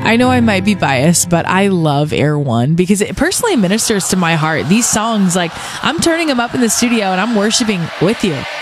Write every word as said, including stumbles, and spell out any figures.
I know I might be biased, but I love Air One because it personally ministers to my heart. These songs, like, I'm turning them up in the studio and I'm worshiping with you.